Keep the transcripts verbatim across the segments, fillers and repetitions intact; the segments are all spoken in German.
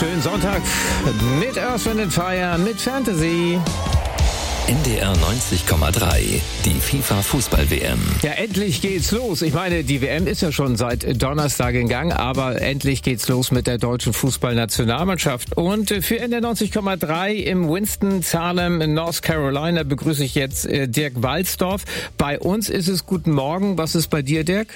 Schönen Sonntag mit Earth, Wind and Fire, mit Fantasy. N D R neunzig Komma drei, die FIFA-Fußball-W M. Ja, endlich geht's los. Ich meine, die W M ist ja schon seit Donnerstag in Gang, aber endlich geht's los mit der deutschen Fußballnationalmannschaft. Und für N D R neunzig Komma drei im Winston-Salem in North Carolina begrüße ich jetzt Dirk Walzdorf. Bei uns ist es guten Morgen. Was ist bei dir, Dirk?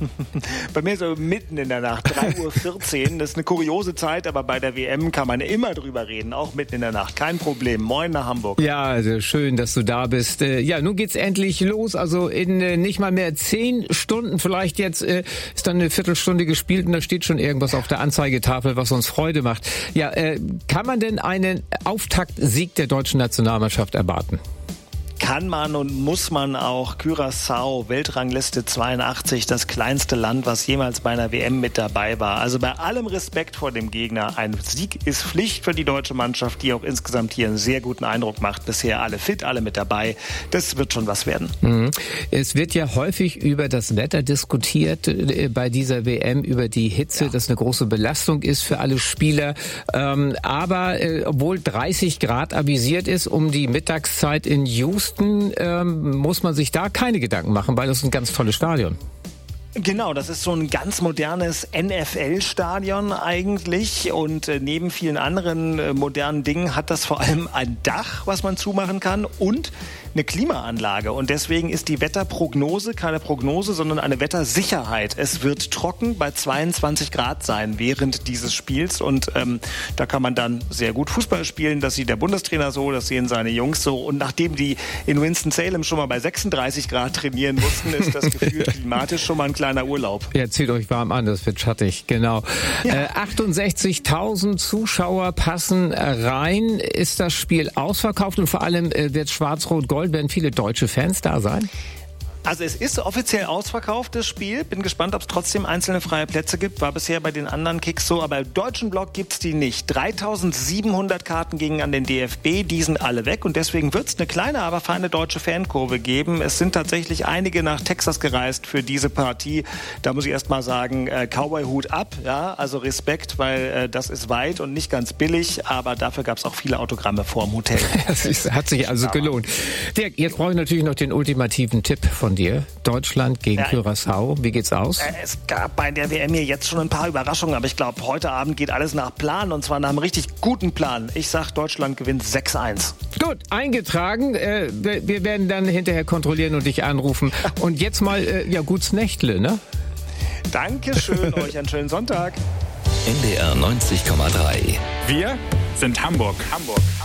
Bei mir so mitten in der Nacht, drei Uhr vierzehn. Das ist eine kuriose Zeit, aber bei der W M kann man immer drüber reden, auch mitten in der Nacht. Kein Problem. Moin nach Hamburg. Ja, also schön, dass du da bist. Ja, nun geht's endlich los. Also in nicht mal mehr zehn Stunden, vielleicht jetzt ist dann eine Viertelstunde gespielt und da steht schon irgendwas auf der Anzeigetafel, was uns Freude macht. Ja, kann man denn einen Auftaktsieg der deutschen Nationalmannschaft erwarten? Kann man und muss man auch. Curaçao, Weltrangliste zweiundachtzig, das kleinste Land, was jemals bei einer W M mit dabei war. Also bei allem Respekt vor dem Gegner, ein Sieg ist Pflicht für die deutsche Mannschaft, die auch insgesamt hier einen sehr guten Eindruck macht. Bisher alle fit, alle mit dabei. Das wird schon was werden. Mhm. Es wird ja häufig über das Wetter diskutiert äh, bei dieser W M, über die Hitze, ja. Das eine große Belastung ist für alle Spieler. Ähm, aber äh, obwohl dreißig Grad avisiert ist um die Mittagszeit in Houston, Ähm, muss man sich da keine Gedanken machen, weil das ist ein ganz tolles Stadion. Genau, das ist so ein ganz modernes N F L-Stadion eigentlich und äh, neben vielen anderen äh, modernen Dingen hat das vor allem ein Dach, was man zumachen kann und eine Klimaanlage und deswegen ist die Wetterprognose keine Prognose, sondern eine Wettersicherheit. Es wird trocken bei zweiundzwanzig Grad sein während dieses Spiels und ähm, da kann man dann sehr gut Fußball spielen. Das sieht der Bundestrainer so, das sehen seine Jungs so und nachdem die in Winston-Salem schon mal bei sechsunddreißig Grad trainieren mussten, ist das Gefühl klimatisch schon mal ein kleiner Urlaub. Ja, zieht euch warm an, das wird schattig, genau. Ja. Äh, achtundsechzigtausend Zuschauer passen rein. Ist das Spiel ausverkauft und vor allem äh, wird Schwarz-Rot-Gold, werden viele deutsche Fans da sein? Also es ist offiziell ausverkauft, das Spiel. Bin gespannt, ob es trotzdem einzelne freie Plätze gibt. War bisher bei den anderen Kicks so, aber im deutschen Block gibt's die nicht. dreitausendsiebenhundert Karten gingen an den D F B, die sind alle weg und deswegen wird's eine kleine, aber feine deutsche Fankurve geben. Es sind tatsächlich einige nach Texas gereist für diese Partie. Da muss ich erst mal sagen, äh, Cowboy-Hut ab, ja, also Respekt, weil äh, das ist weit und nicht ganz billig, aber dafür gab's auch viele Autogramme vorm Hotel. Das ist, hat sich also gelohnt. Dirk, jetzt brauche ich natürlich noch den ultimativen Tipp von dir. Deutschland gegen ja, Curaçao. Wie geht's aus? Es gab bei der W M hier jetzt schon ein paar Überraschungen, aber ich glaube, heute Abend geht alles nach Plan und zwar nach einem richtig guten Plan. Ich sag, Deutschland gewinnt sechs eins. Gut, eingetragen. Äh, wir werden dann hinterher kontrollieren und dich anrufen. Und jetzt mal, äh, ja, gut's Nächtle, ne? Dankeschön, euch einen schönen Sonntag. N D R neunzig Komma drei. Wir sind Hamburg. Hamburg.